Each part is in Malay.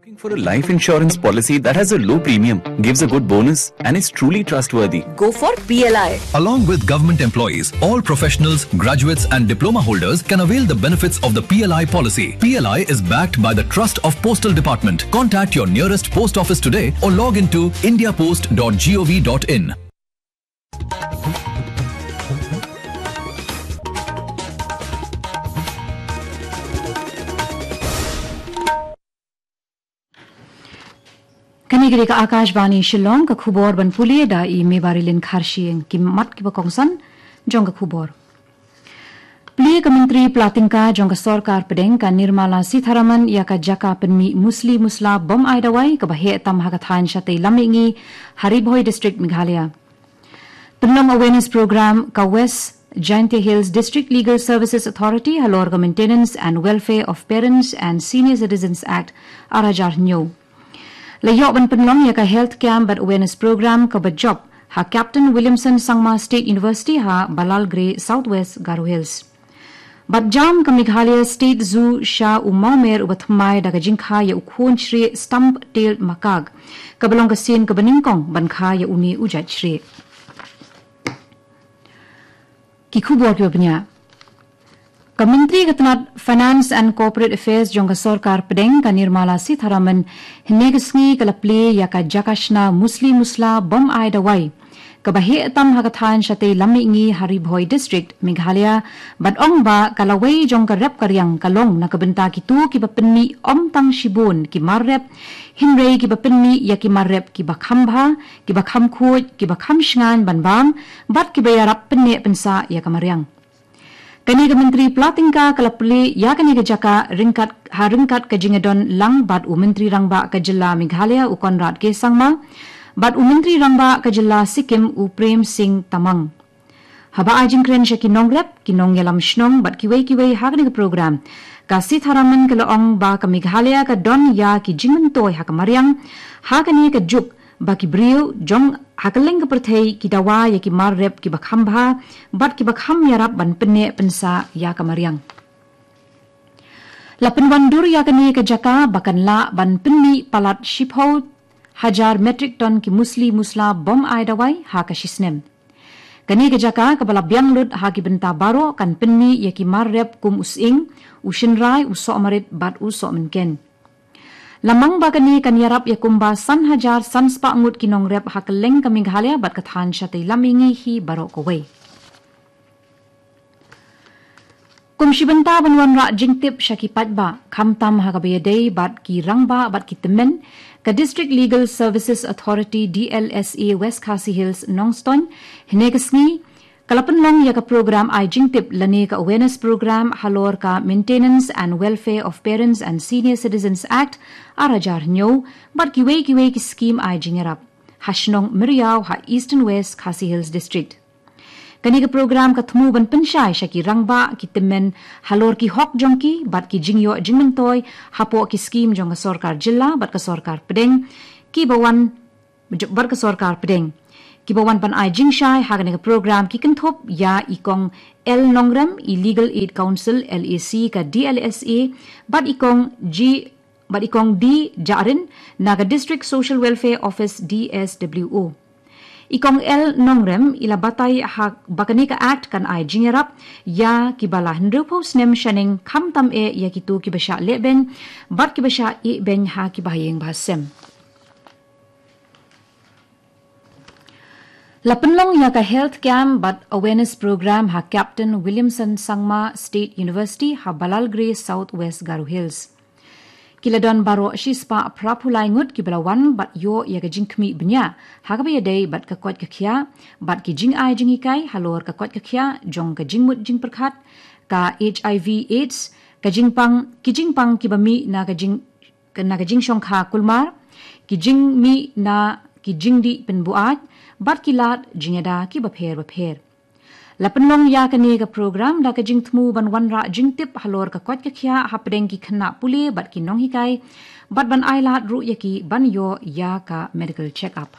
Looking for a life insurance policy that has a low premium, gives a good bonus, and is truly trustworthy? Go for PLI. Along with government employees, all professionals, graduates and diploma holders can avail the benefits of the PLI policy. PLI is backed by the Trust of Postal Department. Contact your nearest post office today or log into indiapost.gov.in. Kanigiri ka Akashvani Shillong ka khubor ban pulie da I mebarilin kharshing ki mat ki bakongsan jong ka khubor. Plie ka menteri Platinka jong ka sarkar pedeng ka Nirmala Sitharaman ya ka jaka penmi musli musla bom aidawai ka bahe tam hakathan shate lamingi Haribhoi district Meghalaya. Penlong awareness program ka West Jaintia Hills District Legal Services Authority halor ka Maintenance and Welfare of Parents and Senior Citizens Act arajar nyo. Layok ban penlong ya ka health camp but awareness program ka job ha Captain Williamson Sangma State University ha Balal Grey Southwest Garo Hills. Bat jam ka Meghalaya State Zoo Shah Umaumer ubatmai da ka jingkha ya ukhon shri stump tailed makag ka balong ka sin ka baningkong ban kha ya uni ujat shri. Ki khubor ki banya Kementeri Ketenat Finance and Corporate Affairs jong ka sarkar pedeng ka Nirmala Sitharaman hinegasngi kalaple ya ka jakashna musli musla bom aidawai ka bahe tam hakathan shate lamingi Haribhoi district Meghalaya bat ong ba kalaway jong ka rep karyang kalong na kabenta kitu ki bapenmi om tang shibun ki marrep hinrei ki bapenmi ya ki marrep ki bakhambha ki bakhamkhut ki bakhamshngan banbam bat ki bayarap penne pensa ya kamaryang. Kani ka Menteri Platinka kalapli ya kani ka jaka ringkat ka jingadon lang bat Menteri Rangba ka Jilla Meghalaya u Konrad ke Sangma bat Menteri Rangba ka Jilla Sikkim u Prem Singh Tamang. Haba ajingkren siya kinong rep, kinong yalam shnong bat kiway ha kani ka program. Ka Sitharaman ka laong ba ka Meghalaya ka don ya ki jingmentoy ha ka Maryang ha kani ka juk ba ki brio jong hakaling ka perthai ki dawa ya ki marrep ki bakhambha bat ki bakham yarap ban penne pensa ya ka Maryang. Lapan wandur ya kani ka jaka bakan la ban penni palat shipho 1000 metric ton ki musli musla bom aidawai ha ka shisnem. Kani ka jaka ka balabyang lut ha ki benta baro kan penni ya ki marrep kum using ushinrai uso amarit bat uso menken. Lamang bagani kan yarap ya kumba san hajar san spa ngut kinong rep hakeleng ka Meghalaya bat kathan shate lamingi hi baro kowe. Kum shibanta banwan ra jingtip shaki patba khamtam hakabayadei bat ki rangba bat ki temen ka District Legal Services Authority DLSA West Khasi Hills Nongston hinegasngi Kalapan long ya ka program ay jingtip lani ka awareness program halor ka Maintenance and Welfare of Parents and Senior Citizens Act arajar nyo bat kiway ki scheme ay jingerap hashnong Miriaw ha Eastern West Khasi Hills District. Kani ka program ka thumuban penshay siya ki rangba ki temen halor ki hok jongki bat ki jingyo jingmentoy hapo ki scheme jong ka sarkar jilla bat ka sarkar pedeng ki bawan bat ka sarkar pedeng. Kibawan pan ay jingshai hagani ka program kikenthop ya ikong L Nongram Legal Aid Council LAC ka DLSA bat ikong D Jarin na ka District Social Welfare Office DSWO. Ikong L Nongram ilabatay hak bakani ka act kan ay jingerap ya kibala hendrupo snem shaning kamtam ya kitu kibasha leben bat kibasha ben ha kibahayeng bahasem. Lapenlong ya ka health camp but awareness program ha Captain Williamson Sangma State University ha Balal Grey Southwest Garo Hills. Kiladon baro shispa prapulai ngut kibalawan but yo ya ka jingkmi benya ha ka bayadei but ka kot ka khya but ki jing ai jingikai halor ka kot ka khya jong ka jingmut jing perkhat ka HIV AIDS ka jingpang kibami na ka jing shong kha kulmar ki jingmi na ki jingdi penbuat bat kilat jingeda ki bapher. Lapenlong ya kani ka program da ka jingthmu ban wanra jingtip halor ka kot ka khya hapdeng ki khna puli bat ki nong hikai bat ban ailat ru ya ki ban yo ya ka medical check up.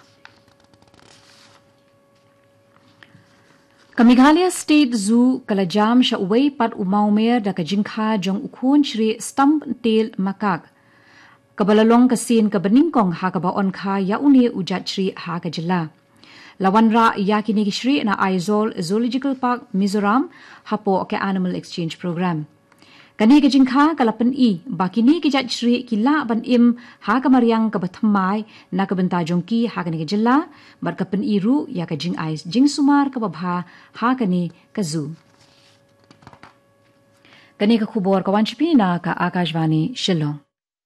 Ka Meghalaya State Zoo kalajam sha uway pat umaumer da ka jingkha jong ukhon shri stump tail makak kabalalong kasin kabeningkong ha kabaon kha ya uni ujat Shri ha kajela. Lawan ra ya kini Shri na Aizawl Zoological Park Mizoram hapo ke Animal Exchange Program. Kani ke jingkha kalapan I bakini ke jat Shri kila ban im ha kamariang kabathamai na kabenta jongki ha kani ke jela bar kapan I ru ya ka jing ais jing sumar kababha ha kani kazu. Kani ka khubor kawanchipi na ka Akashvani Shillong.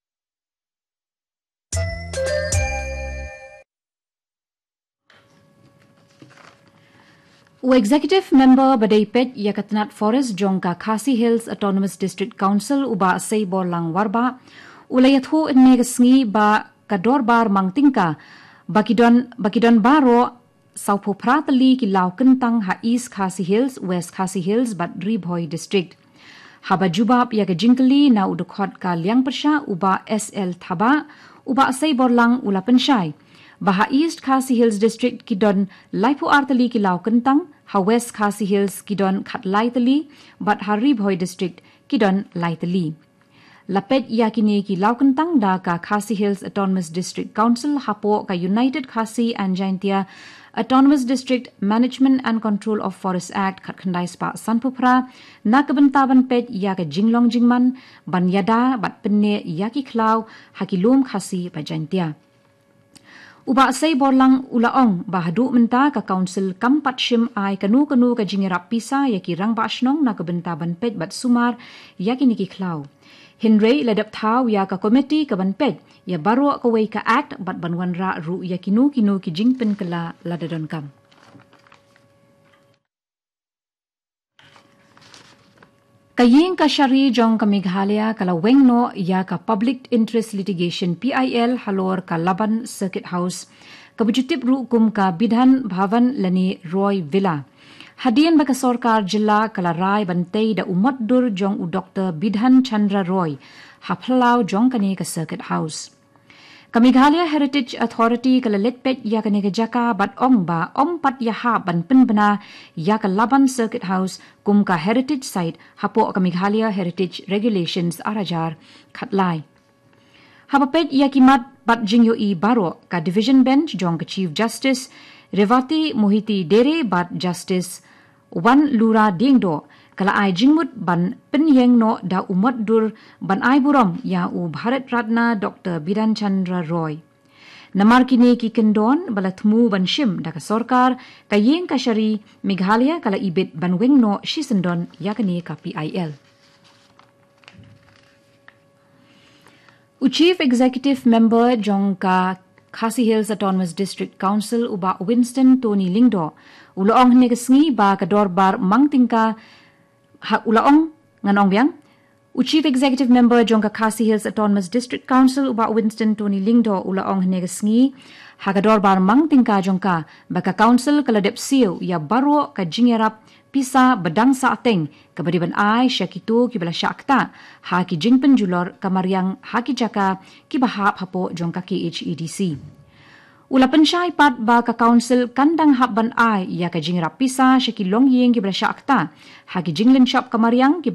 Executive Member Badaipet Yakatnat Forest Jongka Khasi Hills Autonomous District Council uba say borlang warba ulayatho negasngi ba kadorbar mangtingka bakidon baro saupo pratali ki laukentang ha East Khasi Hills West Khasi Hills but Ribhoi District haba jubab yakajingkali na udukhot ka liang persha uba SL Thaba uba say borlang ulapenshai Baha East Khasi Hills District kidon laipu artali ki laukentang, ha West Khasi Hills kidon khat laitali, but ha Ribhoi District kidon laitali. Lapet yakini ki laukentang da ka Khasi Hills Autonomous District Council hapo ka United Khasi and Jaintia Autonomous District Management and Control of Forest Act khat khandai spa sanpupra na kabentaban pet ya ka jinglong jingman ban yada bat penne yaki klau hakilum khasi pa Jaintia. Uba say borlang ulaong bahadu menta ka council kampat shim ay kanu ka jingirap pisa yaki rang bashnong na kabentaban pet bat sumar yaki niki klaw. Hinray ladap thaw ya ka committee ka ban pet ya baro ka way ka act bat banwan ra ru yakinu kinu ki jingpen kala ladadon kam. Kaying ka syari jong ka Meghalaya kala wengno ya ka Public Interest Litigation PIL halor ka Laban Circuit House kabujutip ru kum ka Bidhan Bhavan lani Roy Villa. Hadian baka sorkar jilla kala rai bantay da umat dur jong u Dr. Bidhan Chandra Roy haphlaw jong kani ka Circuit House. Ka Meghalaya Heritage Authority kala letpet ya ka negajaka bat ong ba ong pat ya ha ban penbana ya ka Laban Circuit House kum ka heritage site hapo ka Meghalaya Heritage Regulations arajar khatlai. Hapapet ya kimat bat jingyo I baro ka Division Bench jong ka Chief Justice Revati Mohiti Dere bat Justice Wan Lura Dingdo kala ay jingmut ban penyeng no da umat dur ban ay buram ya u Bharat Ratna Dr. Bidhan Chandra Roy. Namar kini ki kendon balatmu ban shim da ka sorkar kayeng ka syari Meghalaya kala ibit ban weng no shisendon yakani ka PIL. Chief Executive Member jong ka Khasi Hills Autonomous District Council uba Winston Tony Lingdo ulaong negasngi ba kadorbar mangtingka ha ulaong nganong biang Chief Executive Member jong ka Khasi Hills Autonomous District Council uba Winston Tony Lingdo ulaong negasngi ha kadorbar mangtingka jong ka baka council kaladep siu ya baro ka jingerap pisa badang sa ateng kabadiban ay syakitu kibala syakta ha ki jingpen julor kamariang ha ki jaka ki bahap hapo jong ka KHEDC. Ulapan syai pat ba ka council kandang habban ay ya ka jingrap pisa syaki longyeng kibala syakta ha ki jinglen shop kamariang